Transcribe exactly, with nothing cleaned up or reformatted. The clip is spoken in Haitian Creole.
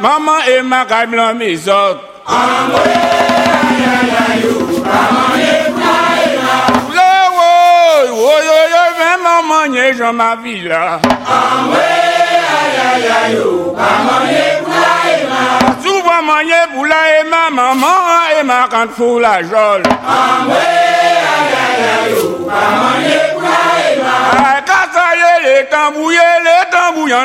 Maman et ma caille blanc mes autres. Amoué, aïe aïe aïe, maman et ma. Yo yo yo yo, même maman et Jean ma vie là. Amoué, aïe aïe aïe, maman et ma. Souvent manger pour la et ma maman et ma quand fou la jole. Amoué, aïe aïe aïe, maman et ma. Quand ça y est, les tambouillés, les tambouillés.